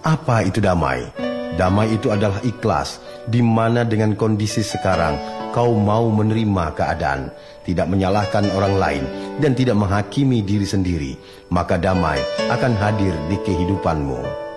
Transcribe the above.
Apa itu damai? Damai itu adalah ikhlas, di mana dengan kondisi sekarang kau mau menerima keadaan, tidak menyalahkan orang lain, dan tidak menghakimi diri sendiri. Maka damai akan hadir di kehidupanmu.